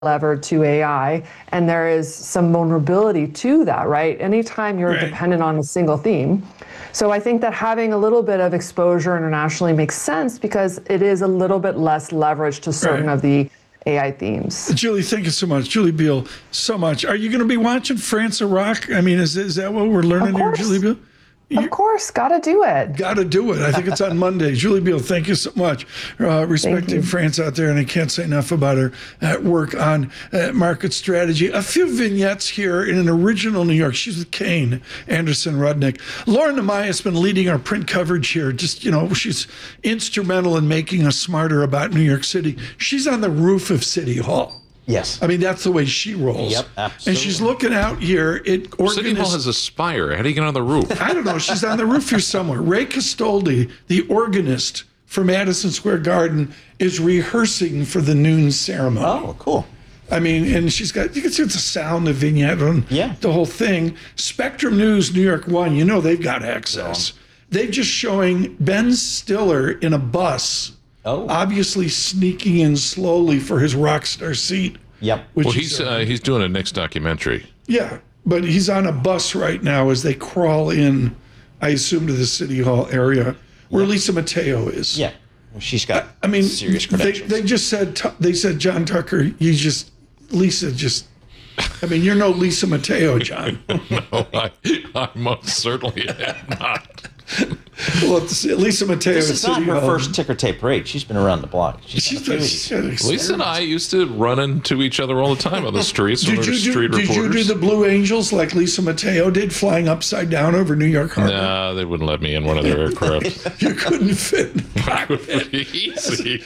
levered to AI, and there is some vulnerability to that, right? Anytime you're dependent on a single theme. So I think that having a little bit of exposure internationally makes sense because it is a little bit less leverage to certain of the AI themes. Julie, thank you so much. Julie Beal, so much. Are you going to be watching France Iraq? I mean, is that what we're learning here, Julie Beal? Of course, got to do it. Got to do it. I think it's on Monday. Julie Beal, thank you so much. Respecting France out there, and I can't say enough about her work on market strategy. A few vignettes here in an original New York. She's with Kane Anderson Rudnick. Lauren Amaya has been leading our print coverage here. Just, she's instrumental in making us smarter about New York City. She's on the roof of City Hall. Yes. I mean, that's the way she rolls. Yep, absolutely. And she's looking out here. City Hall has a spire. How do you get on the roof? I don't know. She's on the roof here somewhere. Ray Castoldi, the organist for Madison Square Garden, is rehearsing for the noon ceremony. Oh, cool. I mean, and she's got, you can see it's a sound, the vignette on the whole thing. Spectrum News, New York One, they've got access. They're just showing Ben Stiller in a bus. Obviously sneaking in slowly for his rock star seat. Yep. Well, he's doing a next documentary. Yeah, but he's on a bus right now as they crawl in, I assume, to the City Hall area where Lisa Mateo is. Yeah, well, she's got serious credentials. They just said, John Tucker, Lisa just, you're no Lisa Mateo, John. No, I most certainly am not. Well, Lisa Mateo. This is not her first ticker tape parade. She's been around the block. Lisa and I used to run into each other all the time on the streets. Did you do the Blue Angels like Lisa Mateo did, flying upside down over New York Harbor? No, they wouldn't let me in one of their aircraft. You couldn't fit in the cockpit. Easy.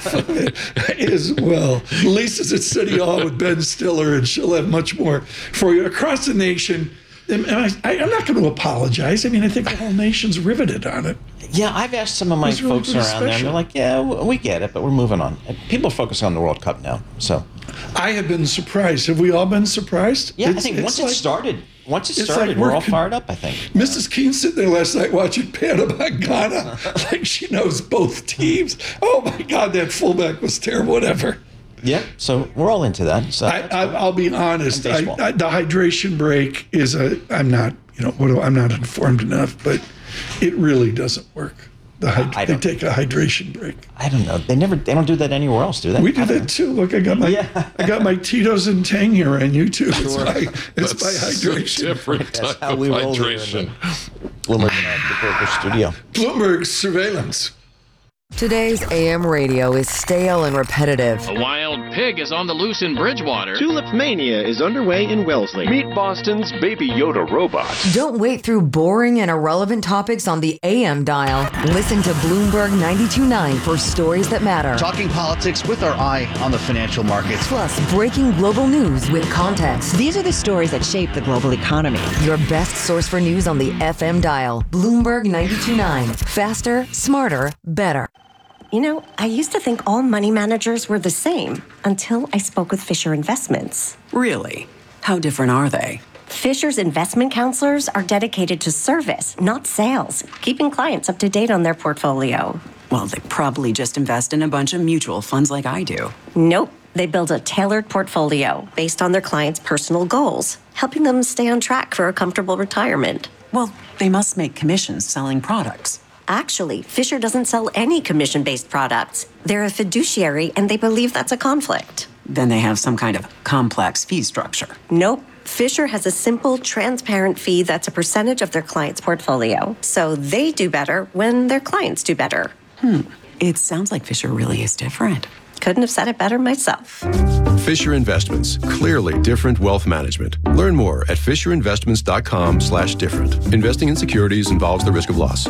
As well. Lisa's at City Hall with Ben Stiller, and she'll have much more for you. Across the nation, I'm not going to apologize. I think the whole nation's riveted on it. Yeah, I've asked some of my folks around there, and they're like, yeah, we get it, but we're moving on. People focus on the World Cup now, so. I have been surprised. Have we all been surprised? Yeah, I think once it started, we're all fired up, I think. Mrs. Keene sitting there last night watching Panama Ghana like she knows both teams. Oh, my God, that fullback was terrible, whatever. Yeah, so we're all into that. So I'll be honest. The hydration break is I'm not informed enough, but it really doesn't work. They take a hydration break. I don't know. They don't do that anywhere else, do they? We do that too. Look, I got my Tito's and Tang here on YouTube. It's my hydration. Different type of hydration. Bloomberg Studio. Bloomberg surveillance. Today's AM radio is stale and repetitive. A wild pig is on the loose in Bridgewater. Tulip Mania is underway in Wellesley. Meet Boston's Baby Yoda robot. Don't wait through boring and irrelevant topics on the AM dial. Listen to Bloomberg 92.9 for stories that matter. Talking politics with our eye on the financial markets. Plus, breaking global news with context. These are the stories that shape the global economy. Your best source for news on the FM dial. Bloomberg 92.9. Faster, smarter, better. I used to think all money managers were the same until I spoke with Fisher Investments. Really? How different are they? Fisher's investment counselors are dedicated to service, not sales, keeping clients up to date on their portfolio. Well, they probably just invest in a bunch of mutual funds like I do. Nope. They build a tailored portfolio based on their clients' personal goals, helping them stay on track for a comfortable retirement. Well, they must make commissions selling products. Actually, Fisher doesn't sell any commission-based products. They're a fiduciary, and they believe that's a conflict. Then they have some kind of complex fee structure. Nope. Fisher has a simple, transparent fee that's a percentage of their client's portfolio. So they do better when their clients do better. It sounds like Fisher really is different. Couldn't have said it better myself. Fisher Investments. Clearly different wealth management. Learn more at fisherinvestments.com/different. Investing in securities involves the risk of loss.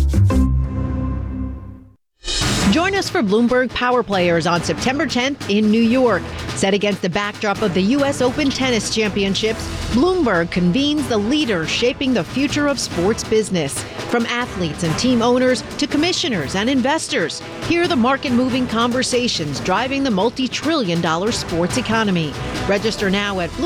Join us for Bloomberg Power Players on September 10th in New York. Set against the backdrop of the U.S. Open Tennis Championships, Bloomberg convenes the leaders shaping the future of sports business. From athletes and team owners to commissioners and investors, hear the market-moving conversations driving the multi-trillion-dollar sports economy. Register now at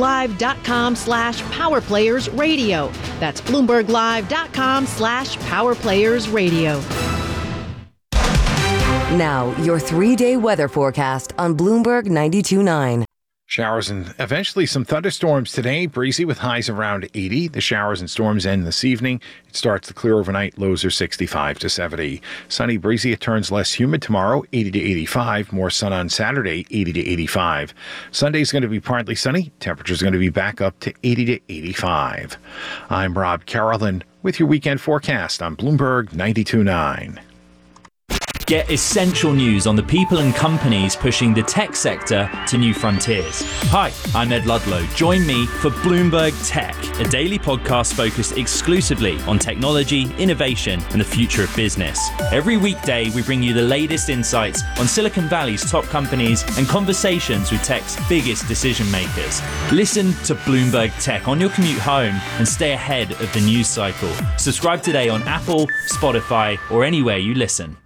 BloombergLive.com/PowerPlayersRadio. That's BloombergLive.com/PowerPlayersRadio. Now, your 3-day weather forecast on Bloomberg 92.9. Showers and eventually some thunderstorms today. Breezy with highs around 80. The showers and storms end this evening. It starts to clear overnight. Lows are 65 to 70. Sunny, breezy. It turns less humid tomorrow, 80 to 85. More sun on Saturday, 80 to 85. Sunday's going to be partly sunny. Temperature's going to be back up to 80 to 85. I'm Rob Carolyn with your weekend forecast on Bloomberg 92.9. Get essential news on the people and companies pushing the tech sector to new frontiers. Hi, I'm Ed Ludlow. Join me for Bloomberg Tech, a daily podcast focused exclusively on technology, innovation, and the future of business. Every weekday, we bring you the latest insights on Silicon Valley's top companies and conversations with tech's biggest decision makers. Listen to Bloomberg Tech on your commute home and stay ahead of the news cycle. Subscribe today on Apple, Spotify, or anywhere you listen.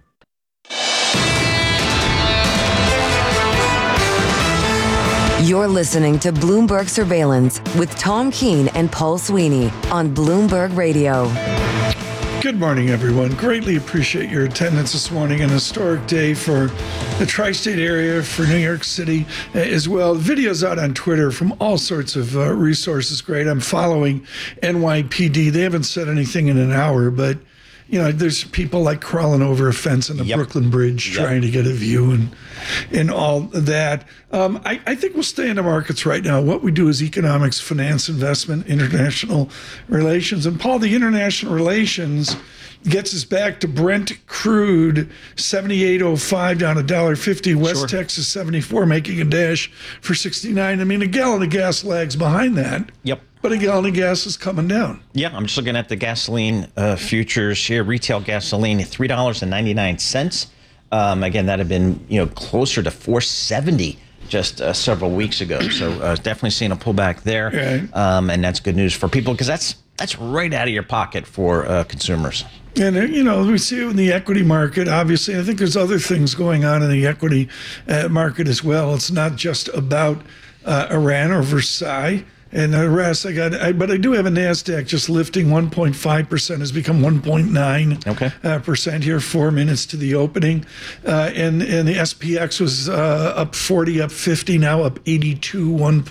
You're listening to Bloomberg Surveillance with Tom Keene and Paul Sweeney on Bloomberg Radio. Good morning, everyone. Greatly appreciate your attendance this morning. An historic day for the tri-state area, for New York City as well. Videos out on Twitter from all sorts of resources. Great. I'm following NYPD. They haven't said anything in an hour, but you know, there's people like crawling over a fence on the Brooklyn Bridge trying to get a view and all that. I think we'll stay in the markets right now. What we do is economics, finance, investment, international relations. And Paul, the international relations gets us back to Brent crude, 78.05 down $1.50. West Texas 74, making a dash for 69. I mean, a gallon of gas lags behind that. Yep. But a gallon of gas is coming down. Yeah, I'm just looking at the gasoline futures here. Retail gasoline, $3.99. Again, that had been closer to $4.70 just several weeks ago. So definitely seeing a pullback there, and that's good news for people because that's right out of your pocket for consumers. And, we see it in the equity market, obviously. I think there's other things going on in the equity market as well. It's not just about Iran or Versailles and the rest. But I do have a NASDAQ just lifting 1.5%, has become 1.9% percent here, 4 minutes to the opening. And the SPX was up 40, up 50, now up 82,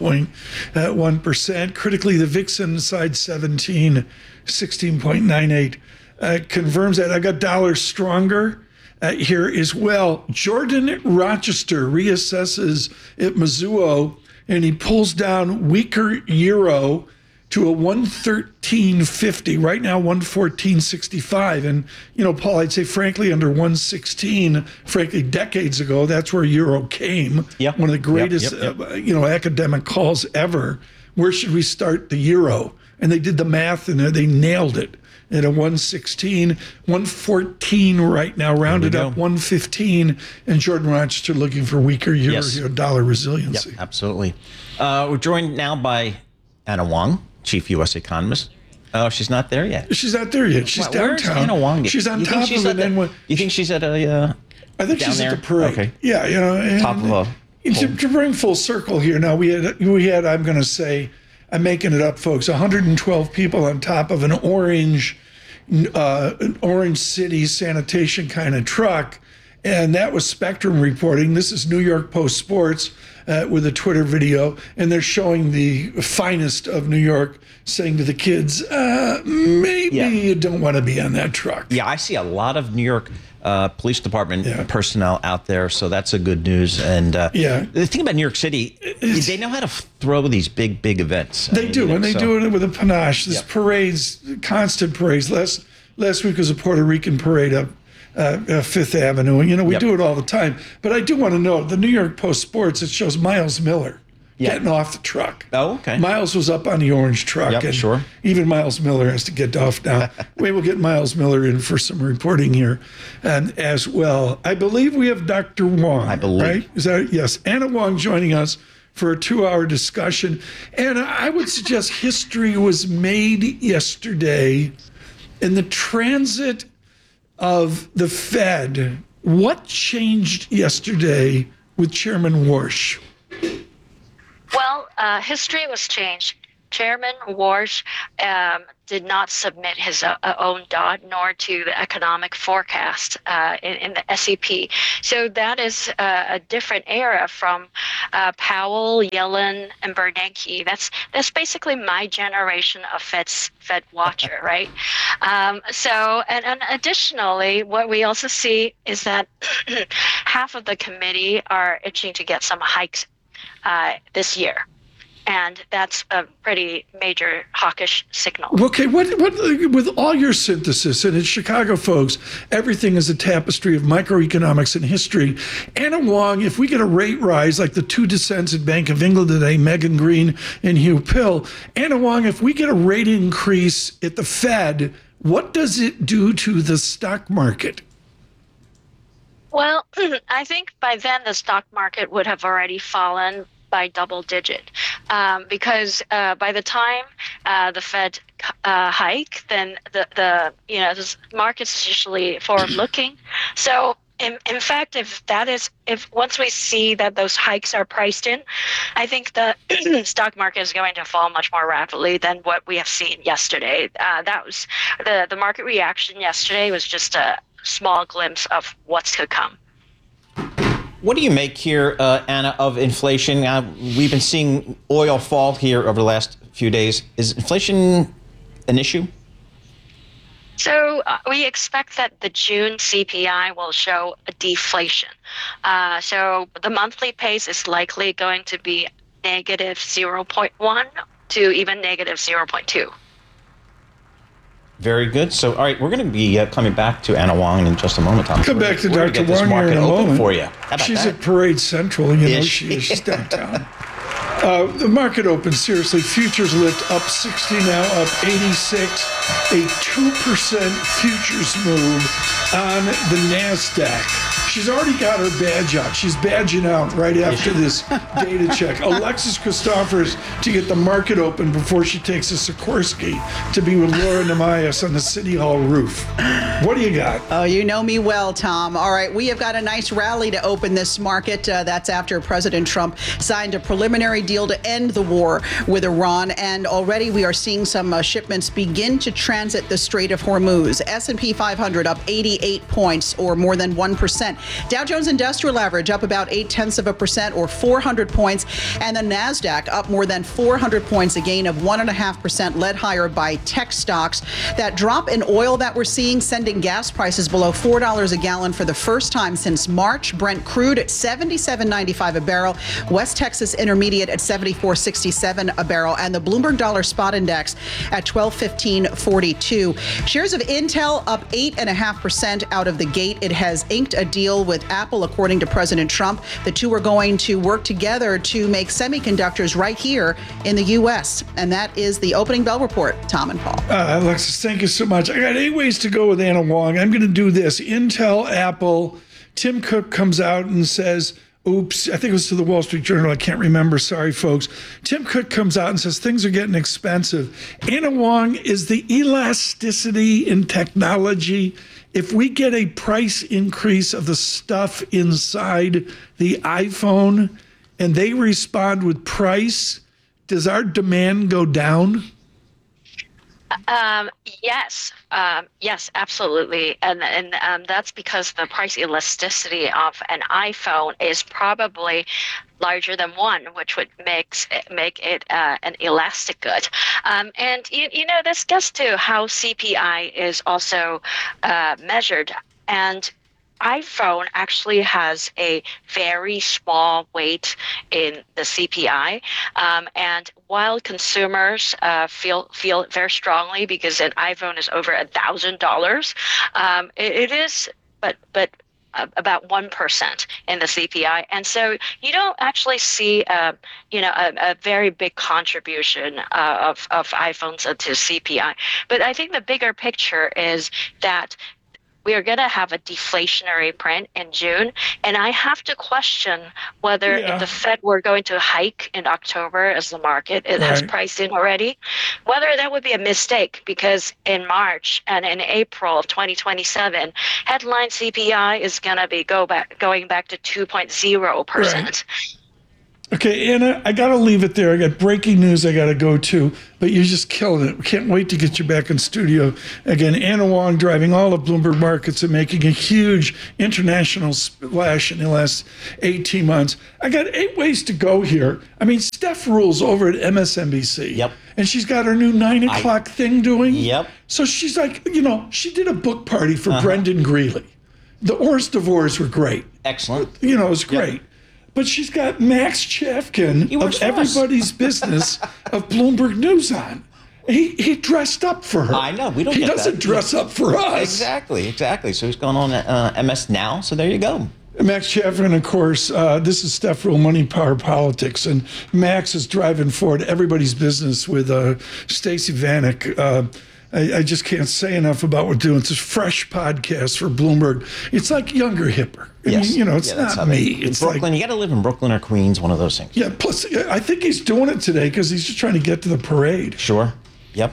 1.1%. Critically, the VIX inside 17, 16.98. Confirms that. I got dollar stronger here as well. Jordan Rochester reassesses at Mizuho, and he pulls down weaker euro to a 113.50. Right now, 114.65. And, Paul, I'd say, frankly, under 116, frankly, decades ago, that's where euro came. Yep. One of the greatest, academic calls ever. Where should we start the euro? And they did the math, and they nailed it. At a 116, 114 right now, rounded up 115, and Jordan Rochester looking for weaker euro, dollar resiliency. Yep, absolutely. We're joined now by Anna Wong, chief U.S. economist. Oh, she's not there yet. She's not there yet. She's downtown. Where's Anna Wong? She's on top of it. You think she's at a? I think she's at the parade. Okay. Yeah, and top of a. To bring full circle here. Now we had. I'm going to say. I'm making it up, folks. 112 people on top of an orange City sanitation kind of truck. And that was Spectrum reporting. This is New York Post Sports with a Twitter video. And they're showing the finest of New York saying to the kids, maybe you don't want to be on that truck. Yeah, I see a lot of New York police department personnel out there, so that's a good news. And the thing about New York City, they know how to throw these big events. They do, and they do it with a panache. This parades, constant parades. Last week was a Puerto Rican parade up Fifth Avenue. We do it all the time. But I do want to know, the New York Post Sports, it shows Miles Miller getting off the truck. Oh, okay. Miles was up on the orange truck. and even Miles Miller has to get off now. We will get Miles Miller in for some reporting here as well. I believe we have Dr. Wong. I believe. Right? Is that yes? Anna Wong joining us for a 2-hour discussion. And I would suggest history was made yesterday in the transit of the Fed. What changed yesterday with Chairman Warsh? Well, history was changed Chairman Warsh did not submit his own DOT nor to the economic forecast in the SEP. So that is a different era from Powell, Yellen, and Bernanke. That's basically my generation of Fed watcher, right? So, and additionally, what we also see is that half of the committee are itching to get some hikes this year. And that's a pretty major hawkish signal. Okay, what with all your synthesis, and it's Chicago folks, everything is a tapestry of microeconomics and history. Anna Wong, if we get a rate rise like the two dissents at Bank of England today, Megan Green and Hugh Pill, Anna Wong, if we get a rate increase at the Fed, what does it do to the stock market? Well, I think by then the stock market would have already fallen by double digit, because by the time the Fed hike, then the market's usually forward looking. So in fact, if once we see that those hikes are priced in, I think the stock market is going to fall much more rapidly than what we have seen yesterday. That was the market reaction yesterday was just a small glimpse of what's to come. What do you make here, Anna, of inflation? We've been seeing oil fall here over the last few days. Is inflation an issue? So we expect that the June CPI will show a deflation. So the monthly pace is likely going to be negative 0.1 to even negative 0.2. Very good. So, all right, we're going to be coming back to Anna Wong in just a moment, Tom. Come back to Dr. Dr. Wong here in a moment. For you. How about She's that? at Parade Central. She's downtown. The market open, seriously. Futures lift up 60 now, up 86. A 2% futures move on the NASDAQ. She's already got her badge out. She's badging out right after this data check. Alexis Christophers to get the market open before she takes a Sikorsky to be with Laura Namias on the City Hall roof. What do you got? Oh, you know me well, Tom. All right, we have got a nice rally to open this market. That's after President Trump signed a preliminary deal to end the war with Iran. And already we are seeing some shipments begin to transit the Strait of Hormuz. S&P 500 up 88 points or more than 1%. Dow Jones Industrial Average up about 0.8% or 400 points. And the NASDAQ up more than 400 points, a gain of 1.5%, led higher by tech stocks. That drop in oil that we're seeing sending gas prices below $4 a gallon for the first time since March. Brent crude at $77.95 a barrel. West Texas Intermediate at $74.67 a barrel. And the Bloomberg Dollar Spot Index at $1215.42. Shares of Intel up 8.5% out of the gate. It has inked a deal with Apple, according to President Trump. The two are going to work together to make semiconductors right here in the U.S. And that is the opening bell report. Tom and Paul. Alexis, thank you so much. I got 8 ways to go with Anna Wong. I'm going to do this. Intel, Apple. Tim Cook comes out and says, oops, I think it was to the Wall Street Journal. I can't remember. Sorry, folks. Tim Cook comes out and says things are getting expensive. Anna Wong, is the elasticity in technology, if we get a price increase of the stuff inside the iPhone and they respond with price, does our demand go down? Yes, absolutely, and that's because the price elasticity of an iPhone is probably larger than 1, which would make it an elastic good. And this gets to how CPI is also measured. And iPhone actually has a very small weight in the CPI, and while consumers feel it very strongly because an iPhone is over $1,000, it is but about 1% in the CPI, and so you don't actually see a very big contribution of iPhones to CPI. But I think the bigger picture is that we are going to have a deflationary print in June. And I have to question whether if the Fed were going to hike in October, as the market has priced in already, whether that would be a mistake, because in March and in April of 2027, headline CPI is going to be going back to 2.0%. Okay, Anna, I got to leave it there. I got breaking news I got to go to, but you're just killing it. We can't wait to get you back in studio again. Anna Wong driving all of Bloomberg Markets and making a huge international splash in the last 18 months. I got 8 ways to go here. I mean, Steph rules over at MSNBC. Yep. And she's got her new 9 o'clock thing doing. Yep. So she's like, she did a book party for Brendan Greeley. The Ors Divorce were great. Excellent. It was great. Yep. But she's got Max Chafkin of Everybody's Business of Bloomberg News on. He dressed up for her. I know. We don't. He doesn't dress up for us. Exactly. So he's going on MS Now. So there you go. Max Chafkin, of course, this is Steph Rule, Money, Power, Politics. And Max is driving forward Everybody's Business with Stacey Vanek. I just can't say enough about what we're doing. It's a fresh podcast for Bloomberg. It's like younger, hipper. Yes. It's not me. It's Brooklyn. like, you got to live in Brooklyn or Queens, one of those things. Yeah. Plus, I think he's doing it today because he's just trying to get to the parade. Sure. Yep.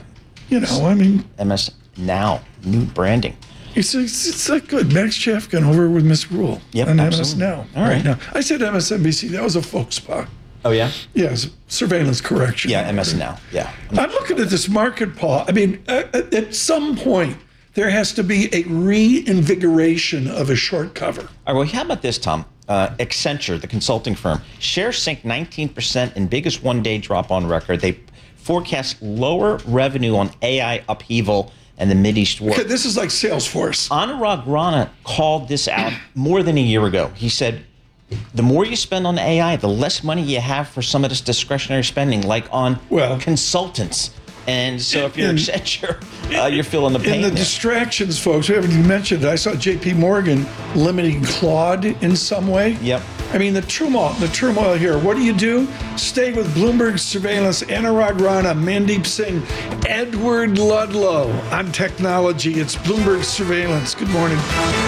MS Now, new branding. It's like good. Max Chafkin over with Miss Rule. Yep. On MS Absolutely. Now. All right. Now. I said MSNBC. That was a folk spot. Oh, yeah? Yes, surveillance correction. Yeah, MS Now. Yeah. I'm looking at this market, Paul. I mean, at some point, there has to be a reinvigoration of a short cover. All right, well, how about this, Tom? Accenture, the consulting firm, shares sank 19% in biggest one-day drop on record. They forecast lower revenue on AI upheaval and the Mideast war. Okay, this is like Salesforce. Anurag Rana called this out more than a year ago. He said, the more you spend on AI, the less money you have for some of this discretionary spending, like on consultants. And so if you're Accenture, you're feeling the pain. And the distractions, folks, we haven't even mentioned it. I saw J.P. Morgan limiting Claude in some way. Yep. I mean, the turmoil here. What do? Stay with Bloomberg Surveillance, Anurag Rana, Mandeep Singh, Edward Ludlow on technology. It's Bloomberg Surveillance. Good morning.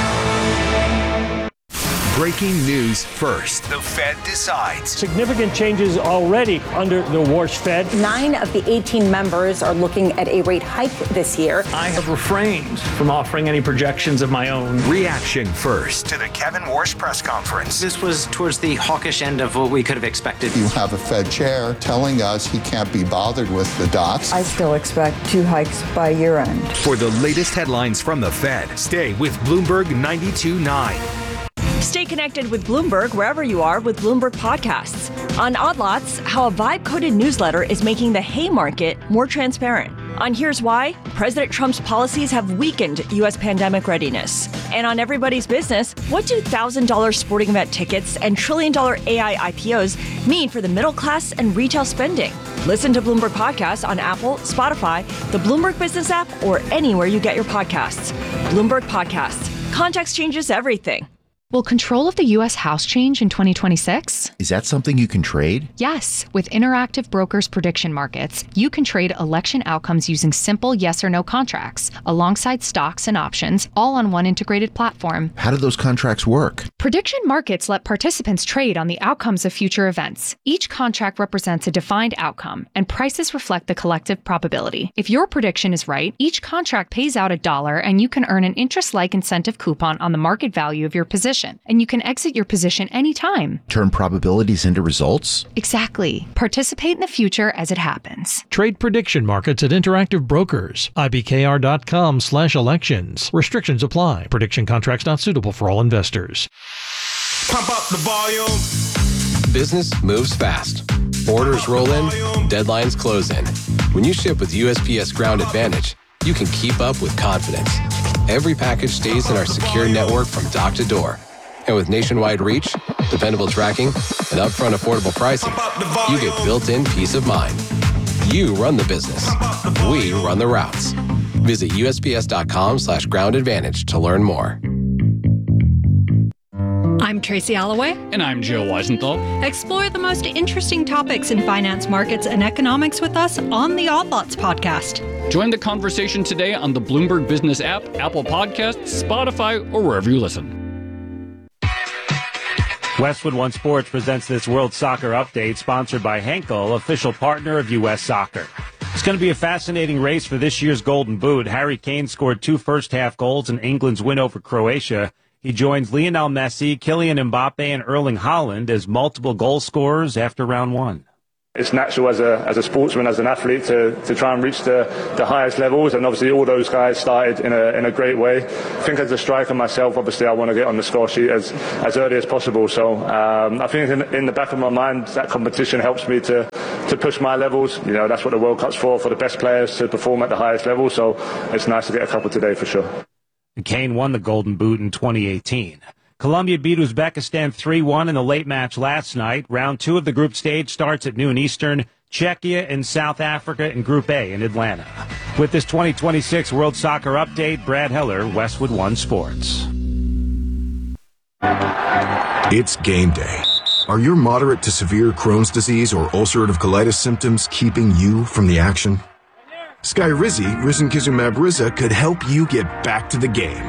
Breaking news first. The Fed decides. Significant changes already under the Warsh Fed. 9 of the 18 members are looking at a rate hike this year. I have refrained from offering any projections of my own. Reaction first to the Kevin Warsh press conference. This was towards the hawkish end of what we could have expected. You have a Fed chair telling us he can't be bothered with the dots. I still expect 2 hikes by year end. For the latest headlines from the Fed, stay with Bloomberg 92.9. Stay connected with Bloomberg wherever you are with Bloomberg Podcasts. On Odd Lots, how a vibe-coded newsletter is making the hay market more transparent. On Here's Why, President Trump's policies have weakened U.S. pandemic readiness. And on Everybody's Business, what do $1,000 sporting event tickets and trillion-dollar AI IPOs mean for the middle class and retail spending? Listen to Bloomberg Podcasts on Apple, Spotify, the Bloomberg Business app, or anywhere you get your podcasts. Bloomberg Podcasts. Context changes everything. Will control of the U.S. House change in 2026? Is that something you can trade? Yes. With Interactive Brokers Prediction Markets, you can trade election outcomes using simple yes or no contracts, alongside stocks and options, all on one integrated platform. How do those contracts work? Prediction markets let participants trade on the outcomes of future events. Each contract represents a defined outcome, and prices reflect the collective probability. If your prediction is right, each contract pays out $1, and you can earn an interest-like incentive coupon on the market value of your position. And you can exit your position anytime. Turn probabilities into results? Exactly. Participate in the future as it happens. Trade prediction markets at Interactive Brokers. IBKR.com/elections. Restrictions apply. Prediction contracts not suitable for all investors. Pump up the volume. Business moves fast. Orders roll in, deadlines close in. When you ship with USPS Ground Advantage, you can keep up with confidence. Every package stays in our secure network from dock to door. And with nationwide reach, dependable tracking, and upfront affordable pricing, you get built-in peace of mind. You run the business. We run the routes. Visit USPS.com/Ground Advantage to learn more. I'm Tracy Alloway. And I'm Joe Weisenthal. Explore the most interesting topics in finance, markets, and economics with us on the Odd Lots podcast. Join the conversation today on the Bloomberg Business app, Apple Podcasts, Spotify, or wherever you listen. Westwood One Sports presents this World Soccer Update, sponsored by Henkel, official partner of U.S. Soccer. It's going to be a fascinating race for this year's Golden Boot. Harry Kane scored 2 first-half goals in England's win over Croatia. He joins Lionel Messi, Kylian Mbappe, and Erling Haaland as multiple goal scorers after round one. It's natural as a sportsman, as an athlete, to try and reach the highest levels, and obviously all those guys started in a great way. I think as a striker myself, obviously I want to get on the score sheet as early as possible. So I think in the back of my mind, that competition helps me to push my levels. You know, that's what the World Cup's for the best players to perform at the highest level. So it's nice to get a couple today for sure. Kane won the Golden Boot in 2018. Colombia beat Uzbekistan 3-1 in the late match last night. Round 2 of the group stage starts at noon Eastern. Czechia and South Africa in Group A in Atlanta. With this 2026 World Soccer Update, Brad Heller, Westwood One Sports. It's game day. Are your moderate to severe Crohn's disease or ulcerative colitis symptoms keeping you from the action? Skyrizi, risankizumab Riza, could help you get back to the game.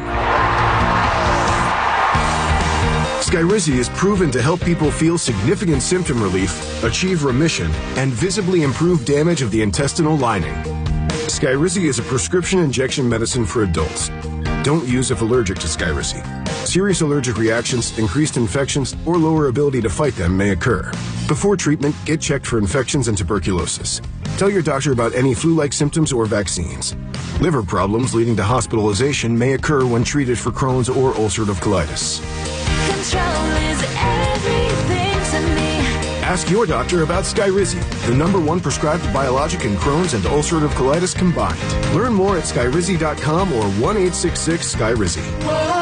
Skyrizi is proven to help people feel significant symptom relief, achieve remission, and visibly improve damage of the intestinal lining. Skyrizi is a prescription injection medicine for adults. Don't use if allergic to Skyrizi. Serious allergic reactions, increased infections, or lower ability to fight them may occur. Before treatment, get checked for infections and tuberculosis. Tell your doctor about any flu-like symptoms or vaccines. Liver problems leading to hospitalization may occur when treated for Crohn's or ulcerative colitis. Control is everything to me. Ask your doctor about Skyrizi, the #1 prescribed biologic in Crohn's and ulcerative colitis combined. Learn more at skyrizi.com or 1-866-SKYRIZI.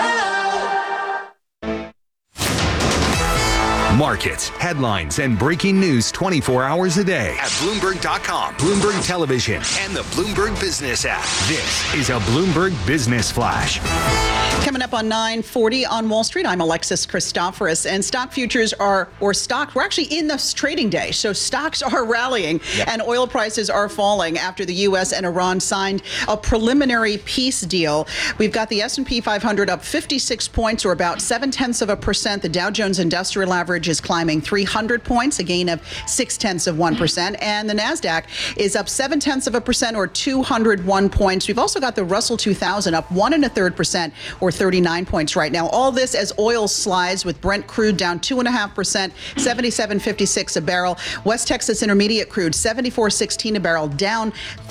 Markets, headlines, and breaking news 24 hours a day at Bloomberg.com, Bloomberg Television, and the Bloomberg Business app. This is a Bloomberg Business Flash. Coming up on 9:40 on Wall Street, I'm Alexis Christoforous, and stock futures we're actually in this trading day, so stocks are rallying and oil prices are falling after the U.S. and Iran signed a preliminary peace deal. We've got the S&P 500 up 56 points, or about 0.7%. The Dow Jones Industrial Average is climbing 300 points, a gain of 0.6%, and the NASDAQ is up 0.7%, or 201 points. We've also got the Russell 2000 up 1.33%, or 39 points right now. All this as oil slides, with Brent crude down 2.5%, 77.56 a barrel. West Texas Intermediate crude 74.16 a barrel, down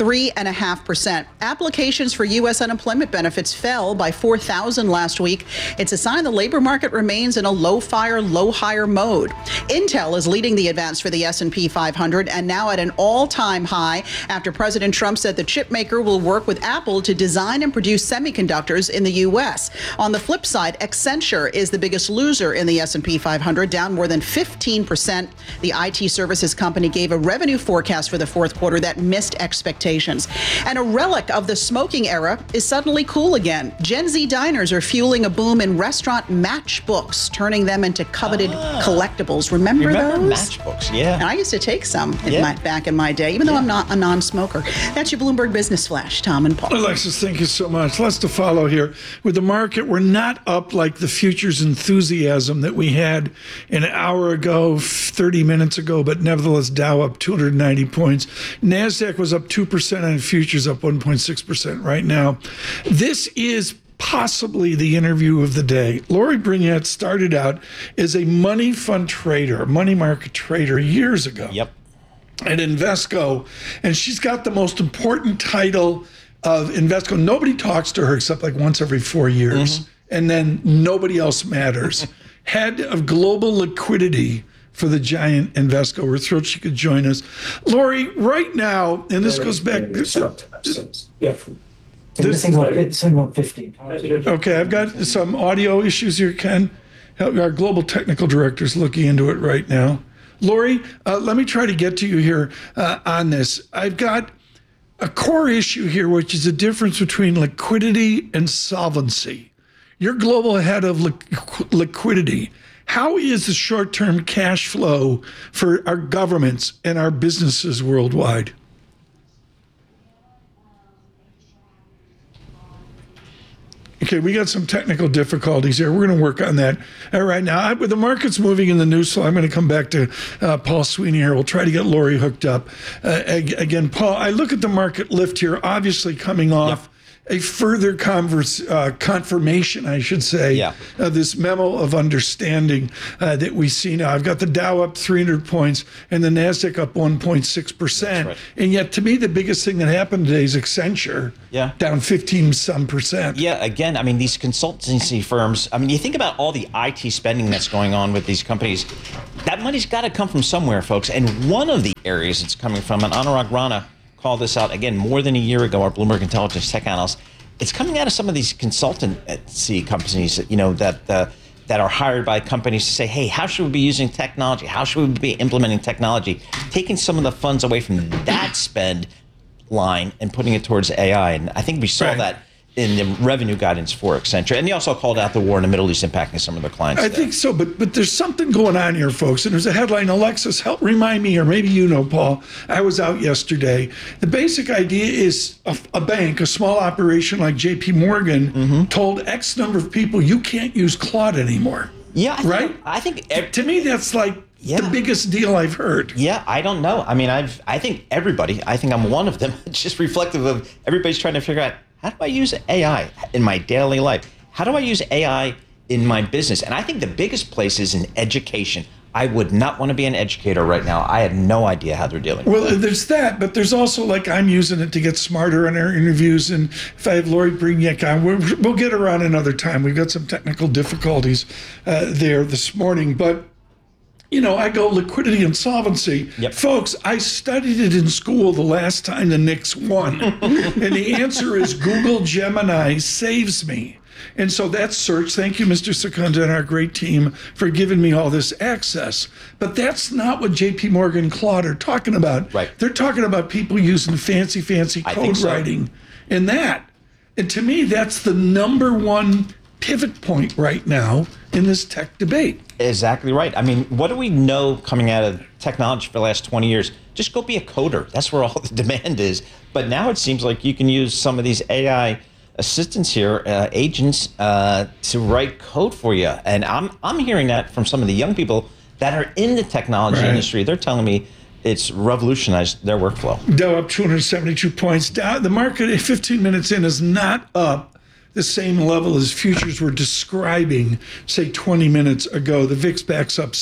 3.5%. Applications for U.S. unemployment benefits fell by 4,000 last week. It's a sign the labor market remains in a low-fire, low-hire mode. Intel is leading the advance for the S&P 500 and now at an all-time high after President Trump said the chip maker will work with Apple to design and produce semiconductors in the U.S. On the flip side, Accenture is the biggest loser in the S&P 500, down more than 15%. The IT services company gave a revenue forecast for the fourth quarter that missed expectations. And a relic of the smoking era is suddenly cool again. Gen Z diners are fueling a boom in restaurant matchbooks, turning them into coveted collectibles. Remember those? Matchbooks, yeah. And I used to take some back in my day, even though I'm not a non-smoker. That's your Bloomberg Business Flash, Tom and Paul. Alexis, thank you so much. Lots to follow here. With the market, we're not up like the futures enthusiasm that we had an hour ago, 30 minutes ago, but nevertheless, Dow up 290 points. NASDAQ was up 2% and futures up 1.6% right now. This is possibly the interview of the day. Lori Burnett started out as a money fund trader, money market trader years ago. Yep. At Invesco, and she's got the most important title of Invesco. Nobody talks to her except like once every 4 years, and then nobody else matters. Head of global liquidity for the giant Invesco. We're thrilled she could join us. Lori, right now, and this goes back. This thing's like 15. Okay, I've got some audio issues here, Ken. Our global technical director is looking into it right now. Lori, let me try to get to you here on this. I've got a core issue here, which is the difference between liquidity and solvency. You're global head of liquidity. How is the short-term cash flow for our governments and our businesses worldwide? Okay, we got some technical difficulties here. We're going to work on that right now. With the markets moving in the news, so I'm going to come back to Paul Sweeney here. We'll try to get Lori hooked up. Again, Paul, I look at the market lift here, obviously coming off a further confirmation, I should say, of this memo of understanding that we see now. I've got the Dow up 300 points and the NASDAQ up 1.6%. Right. And yet, to me, the biggest thing that happened today is Accenture down 15% Yeah, again, I mean, these consultancy firms, I mean, you think about all the IT spending that's going on with these companies, that money's got to come from somewhere, folks. And one of the areas it's coming from, and Anurag Rana called this out again more than a year ago, our Bloomberg Intelligence tech analyst, it's coming out of some of these consultancy companies, that are hired by companies to say, hey, how should we be using technology? How should we be implementing technology? Taking some of the funds away from that spend line and putting it towards AI. And I think we saw that in the revenue guidance for Accenture. And he also called out the war in the Middle East impacting some of their clients. I think so, but there's something going on here, folks. And there's a headline, Alexis, help remind me, or maybe you know, Paul. I was out yesterday. The basic idea is a bank, a small operation like JP Morgan, told X number of people, you can't use Claude anymore. Yeah. I think to me, that's like the biggest deal I've heard. Yeah, I don't know. I mean, I think I'm one of them. It's just reflective of everybody's trying to figure out, how do I use AI in my daily life? How do I use AI in my business? And I think the biggest place is in education. I would not want to be an educator right now. I have no idea how they're dealing with Well, there's that, but there's also, like, I'm using it to get smarter on our interviews. And if I have Lori Brignac on, we'll get her on another time. We've got some technical difficulties there this morning. But I go liquidity and solvency. Folks, I studied it in school the last time the Knicks won. And the answer is Google Gemini saves me. And so that's search. Thank you, Mr. Secunda, and our great team for giving me all this access. But that's not what JP Morgan and Claude are talking about. They're talking about people using fancy code writing and that. And to me, that's the number one pivot point right now in this tech debate. Exactly right. I mean, what do we know coming out of technology for the last 20 years? Just go be a coder. That's where all the demand is. But now it seems like you can use some of these AI assistants here, agents, to write code for you. And I'm hearing that from some of the young people that are in the technology industry. They're telling me it's revolutionized their workflow. Dow up 272 points. The market 15 minutes in is not up the same level as futures were describing, say, 20 minutes ago. The VIX backs up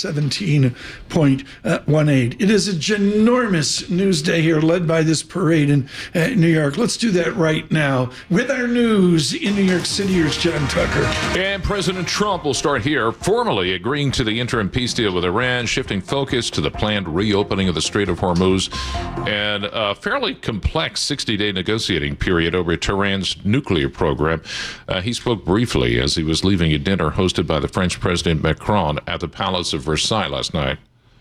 17.18. It is a ginormous news day here, led by this parade in New York. Let's do that right now with our news in New York City. Here's John Tucker. And President Trump will start here, formally agreeing to the interim peace deal with Iran, shifting focus to the planned reopening of the Strait of Hormuz, and a fairly complex 60-day negotiating period over Tehran's nuclear program. He spoke briefly as he was leaving a dinner hosted by the French President Macron at the Palace of Versailles last night.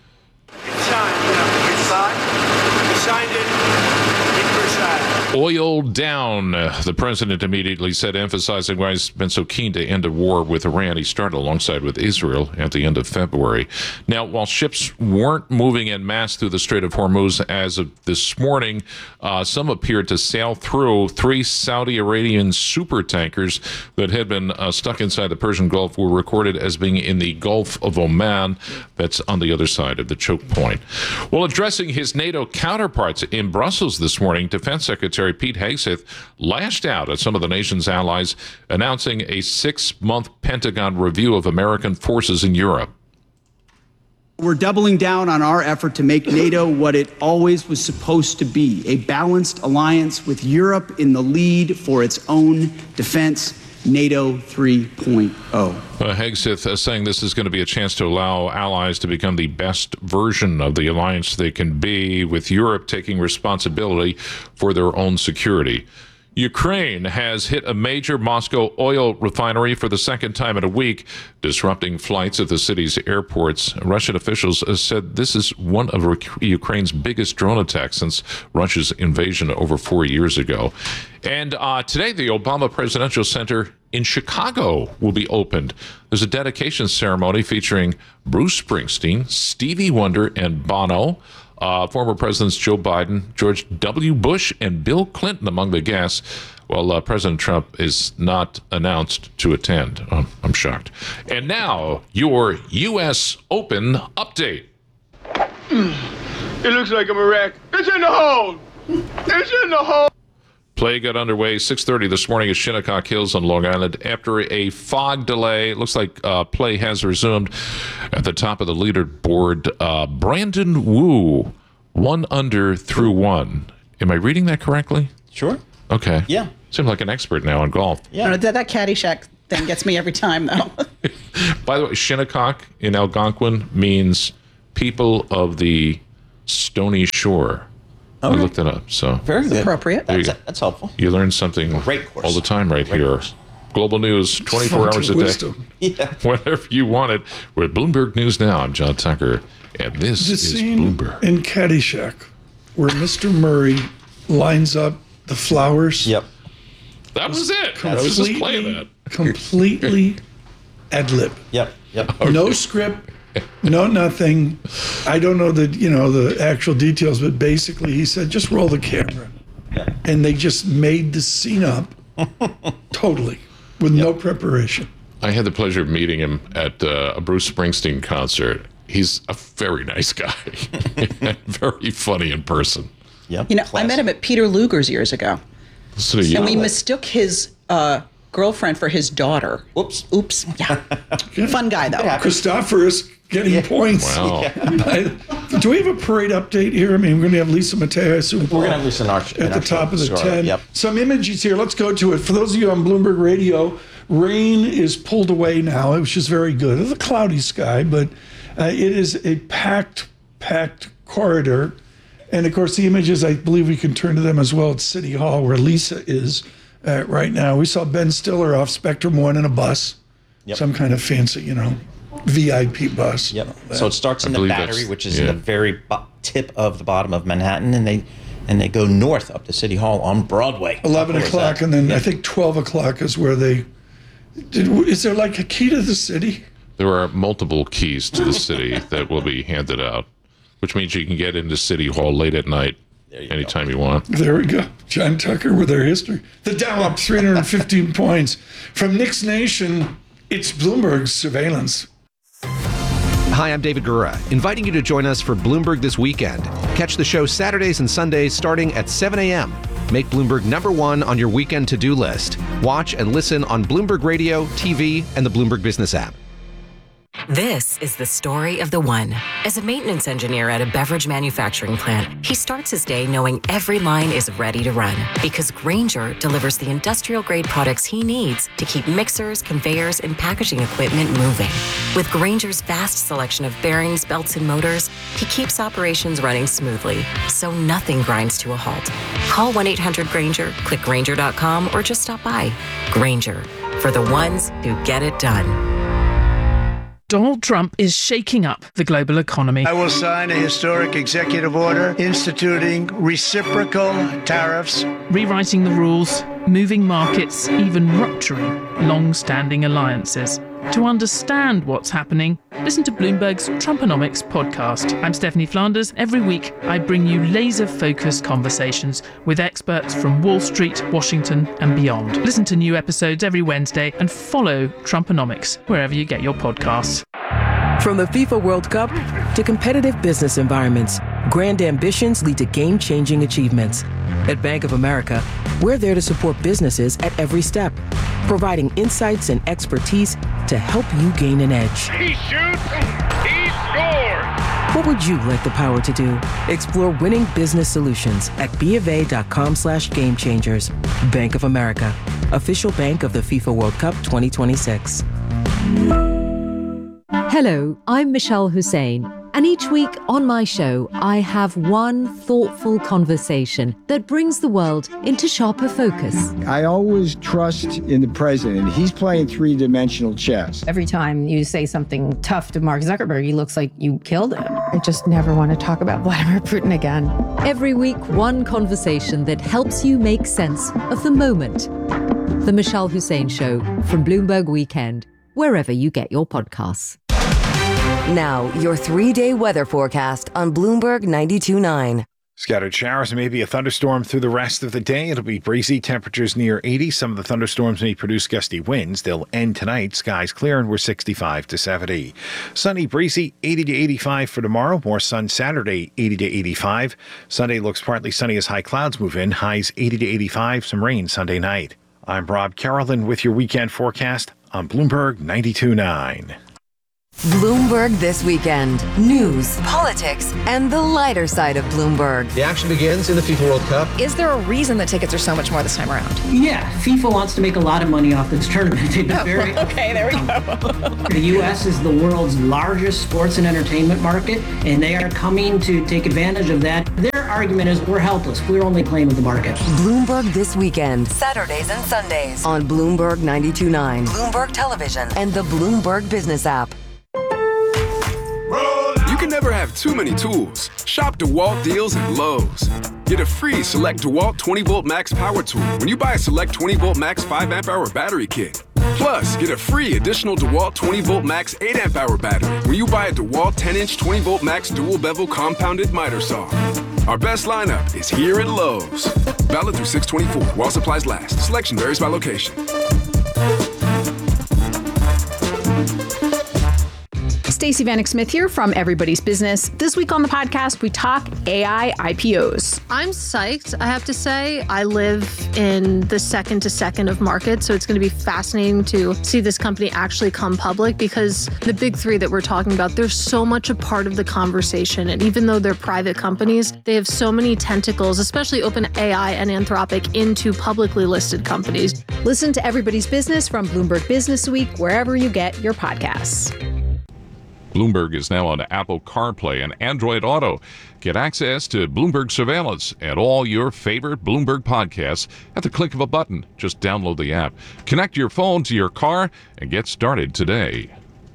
Oil down, the president immediately said, emphasizing why he's been so keen to end a war with Iran. He started alongside with Israel at the end of February. Now, while ships weren't moving en masse through the Strait of Hormuz as of this morning, some appeared to sail through. 3 Saudi Arabian super tankers that had been stuck inside the Persian Gulf were recorded as being in the Gulf of Oman. That's on the other side of the choke point. While addressing his NATO counterparts in Brussels this morning, Defense Secretary Pete Hegseth lashed out at some of the nation's allies, announcing a 6-month Pentagon review of American forces in Europe. We're doubling down on our effort to make NATO what it always was supposed to be, a balanced alliance with Europe in the lead for its own defense. NATO 3.0. Hegseth saying this is going to be a chance to allow allies to become the best version of the alliance they can be, with Europe taking responsibility for their own security. Ukraine has hit a major Moscow oil refinery for the second time in a week, disrupting flights at the city's airports. Russian officials said this is one of Ukraine's biggest drone attacks since Russia's invasion over 4 years ago. And today, the Obama Presidential Center in Chicago will be opened. There's a dedication ceremony featuring Bruce Springsteen, Stevie Wonder, and Bono. Former Presidents Joe Biden, George W. Bush, and Bill Clinton among the guests. Well, President Trump is not announced to attend. I'm shocked. And now, your U.S. Open update. It looks like I'm a wreck. It's in the hole! It's in the hole! Play got underway 6:30 this morning at Shinnecock Hills on Long Island. After a fog delay, it looks like play has resumed. At the top of the leaderboard, Brandon Wu, 1 under through 1. Am I reading that correctly? Sure. Okay. Yeah. Seems like an expert now in golf. Yeah. That Caddyshack thing gets me every time, though. By the way, Shinnecock in Algonquin means people of the stony shore. I looked it up. So Very good. Appropriate. That's helpful. You learn something all the time right here. Course. Global news, 24 hours a day. Wisdom. Yeah. Whenever you want it. We're at Bloomberg News Now. I'm John Tucker, and this The is scene Bloomberg. in Caddyshack where Mr. Murray lines up the flowers. Yep. That was it. I was just playing that. Completely ad lib. Yep. Okay. No script, no nothing. I don't know the actual details, but basically he said, just roll the camera. Yeah. And they just made the scene up totally with no preparation. I had the pleasure of meeting him at a Bruce Springsteen concert. He's a very nice guy. Very funny in person. Yep. I met him at Peter Luger's years ago. Listen to you. And we mistook his girlfriend for his daughter. Oops. Yeah. Fun guy, though. Christophorus getting points. Wow. Do we have a parade update here? I mean, we're going to have Lisa Mateo, I assume. We're going to have Lisa Arch at the top of the 10. Yep. Some images here. Let's go to it. For those of you on Bloomberg Radio, rain is pulled away now, which is very good. It's a cloudy sky, but it is a packed corridor. And of course, the images, I believe we can turn to them as well at City Hall, where Lisa is right now. We saw Ben Stiller off Spectrum 1 in a bus, some kind of fancy, VIP bus. Yep. So it starts in the Battery, which is in the very tip of the bottom of Manhattan, and they go north up to City Hall on Broadway. 11 o'clock, and then I think 12 o'clock is where they. Is there like a key to the city? There are multiple keys to the city that will be handed out, which means you can get into City Hall late at night anytime you want. There we go. John Tucker with our history. The Dow up 315 points. From Knicks Nation, it's Bloomberg's surveillance. Hi, I'm David Gura, inviting you to join us for Bloomberg This Weekend. Catch the show Saturdays and Sundays starting at 7 a.m. Make Bloomberg #1 on your weekend to-do list. Watch and listen on Bloomberg Radio, TV, and the Bloomberg Business app. This is the story of the one. As a maintenance engineer at a beverage manufacturing plant, he starts his day knowing every line is ready to run because Grainger delivers the industrial-grade products he needs to keep mixers, conveyors, and packaging equipment moving. With Grainger's vast selection of bearings, belts, and motors, he keeps operations running smoothly, so nothing grinds to a halt. Call 1-800-GRAINGER, click Grainger.com, or just stop by. Grainger, for the ones who get it done. Donald Trump is shaking up the global economy. I will sign a historic executive order instituting reciprocal tariffs, rewriting the rules, moving markets, even rupturing long-standing alliances. To understand what's happening, listen to Bloomberg's Trumponomics podcast. I'm Stephanie Flanders. Every week, I bring you laser-focused conversations with experts from Wall Street, Washington, and beyond. Listen to new episodes every Wednesday and follow Trumponomics wherever you get your podcasts. From the FIFA World Cup to competitive business environments, grand ambitions lead to game-changing achievements. At Bank of America, we're there to support businesses at every step, providing insights and expertise to help you gain an edge. He shoots, he scores! What would you like the power to do? Explore winning business solutions at BofA.com/gamechangers. Bank of America, official bank of the FIFA World Cup 2026. Hello, I'm Michelle Hussein, and each week on my show, I have one thoughtful conversation that brings the world into sharper focus. I always trust in the president. He's playing three-dimensional chess. Every time you say something tough to Mark Zuckerberg, he looks like you killed him. I just never want to talk about Vladimir Putin again. Every week, one conversation that helps you make sense of the moment. The Michelle Hussein Show from Bloomberg Weekend, wherever you get your podcasts. Now, your 3-day weather forecast on Bloomberg 92.9. Scattered showers and maybe a thunderstorm through the rest of the day. It'll be breezy, temperatures near 80. Some of the thunderstorms may produce gusty winds. They'll end tonight. Skies clear and we're 65 to 70. Sunny, breezy, 80 to 85 for tomorrow. More sun Saturday, 80 to 85. Sunday looks partly sunny as high clouds move in. Highs 80 to 85. Some rain Sunday night. I'm Rob Carolyn with your weekend forecast on Bloomberg 92.9. Bloomberg This Weekend. News, politics, and the lighter side of Bloomberg. The action begins in the FIFA World Cup. Is there a reason the tickets are so much more this time around? Yeah, FIFA wants to make a lot of money off this tournament. They've been very Okay, there we go. The U.S. is the world's largest sports and entertainment market, and they are coming to take advantage of that. Their argument is we're helpless. We're only playing with the market. Bloomberg This Weekend. Saturdays and Sundays on Bloomberg 92.9, Bloomberg Television, and the Bloomberg Business app. You can never have too many tools. Shop DeWalt deals at Lowe's. Get a free Select DeWalt 20-volt max power tool when you buy a Select 20-volt max 5-amp-hour battery kit. Plus, get a free additional DeWalt 20-volt max 8-amp-hour battery when you buy a DeWalt 10-inch 20-volt max dual-bevel compounded miter saw. Our best lineup is here at Lowe's. Valid through 6/24 while supplies last. Selection varies by location. Stacey Vanek Smith here from Everybody's Business. This week on the podcast, we talk AI IPOs. I'm psyched, I have to say. I live in the second to second of market, so it's going to be fascinating to see this company actually come public because the big three that we're talking about, they're so much a part of the conversation. And even though they're private companies, they have so many tentacles, especially OpenAI and Anthropic, into publicly listed companies. Listen to Everybody's Business from Bloomberg Business Week, wherever you get your podcasts. Bloomberg is now on Apple CarPlay and Android Auto. Get access to Bloomberg Surveillance and all your favorite Bloomberg podcasts at the click of a button. Just download the app. Connect your phone to your car and get started today.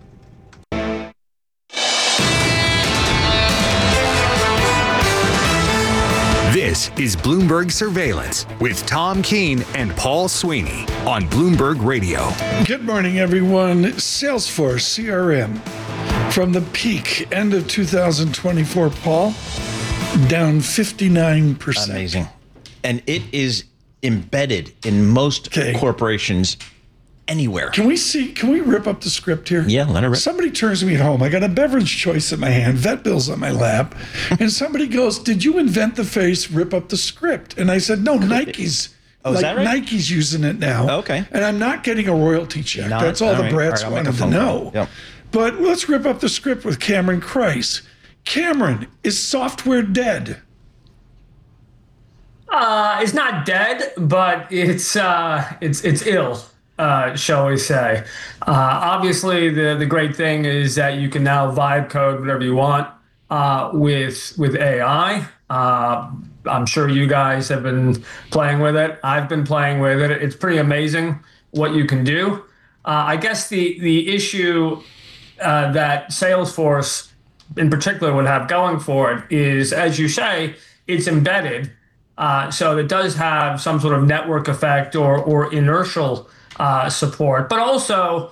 This is Bloomberg Surveillance with Tom Keene and Paul Sweeney on Bloomberg Radio. Good morning, everyone. Salesforce CRM from the peak, end of 2024, Paul, down 59%. Amazing. And it is embedded in most corporations anywhere. Can we rip up the script here? Yeah, let her rip. Somebody turns to me at home. I got a beverage choice in my hand, vet bills on my lap, and somebody goes, "Did you invent the phrase rip up the script?" And I said, "No, Nike's." Oh, is that right? Nike's using it now. Okay. And I'm not getting a royalty check. That's all the brats wanted to know. Yep. But let's rip up the script with Cameron Kreis. Cameron, is software dead? It's not dead, but it's ill, shall we say. Obviously, the great thing is that you can now vibe code whatever you want with AI. I'm sure you guys have been playing with it. I've been playing with it. It's pretty amazing what you can do. I guess the issue that Salesforce in particular would have going for it is, as you say, it's embedded. So it does have some sort of network effect or inertial support. But also,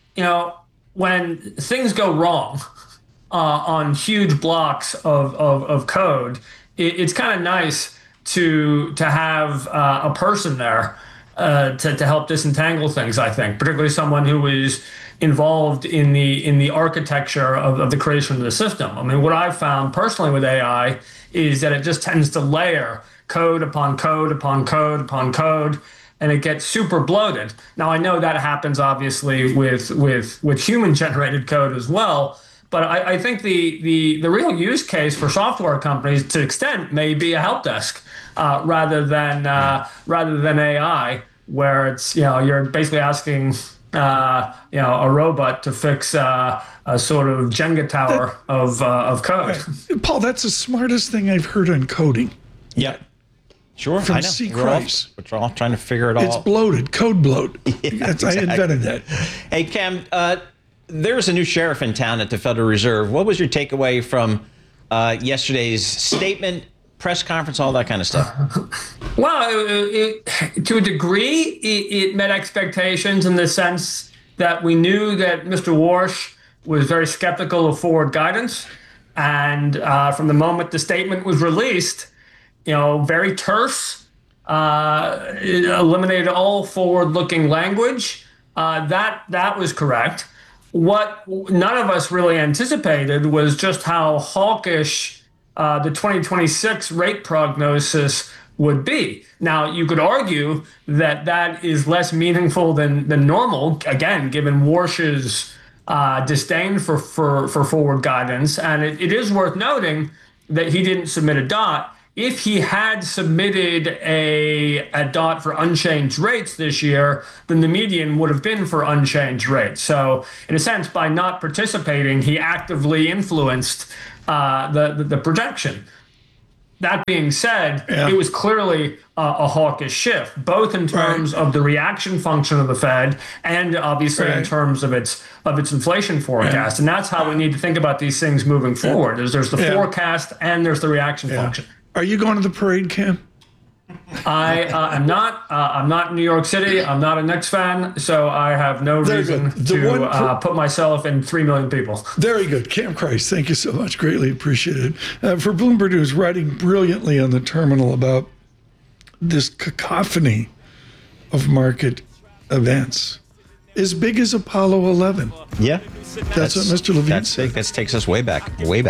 when things go wrong on huge blocks of code, it's kind of nice to have a person there to help disentangle things, I think, particularly someone who is involved in the architecture of the creation of the system. I mean, what I've found personally with AI is that it just tends to layer code upon code upon code upon code, and it gets super bloated. Now, I know that happens obviously with human-generated code as well, but I think the real use case for software companies, to an extent, may be a help desk rather than AI, where it's you're basically asking a robot to fix a sort of Jenga tower of code. Right. Paul, that's the smartest thing I've heard on coding. Yeah. Sure, From I know. C. We're all Kreis. trying to figure it all. It's bloated, code bloat. Yeah, I invented that. Hey, Cam, there was a new sheriff in town at the Federal Reserve. What was your takeaway from yesterday's statement, press conference, all that kind of stuff? Well, to a degree, it met expectations in the sense that we knew that Mr. Warsh was very skeptical of forward guidance. And from the moment the statement was released, very terse, eliminated all forward-looking language. That was correct. What none of us really anticipated was just how hawkish the 2026 rate prognosis would be. Now, you could argue that that is less meaningful than normal, again, given Warsh's disdain for forward guidance. And it is worth noting that he didn't submit a dot. If he had submitted a dot for unchanged rates this year, then the median would have been for unchanged rates. So in a sense, by not participating, he actively influenced the projection. That being said, it was clearly a hawkish shift, both in terms of the reaction function of the Fed and obviously in terms of its inflation forecast. And that's how we need to think about these things moving forward. There's the forecast and there's the reaction function. Are you going to the parade, Cam? I am not. I'm not in New York City. I'm not a Knicks fan, so I have no reason to put myself in 3 million people. Very good. Cam Christ, thank you so much. Greatly appreciated. For Bloomberg News, writing brilliantly on the terminal about this cacophony of market events. As big as Apollo 11. Yeah. That's what Mr. Levine said. That takes us way back.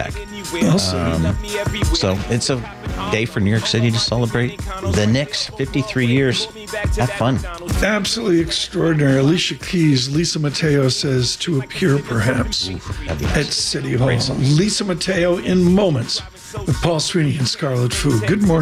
So it's a day for New York City to celebrate the Knicks, 53 years. Have fun. Absolutely extraordinary. Alicia Keys, Lisa Mateo says to appear perhaps at City Hall. Lisa Mateo in moments with Paul Sweeney and Scarlett Fu. Good morning.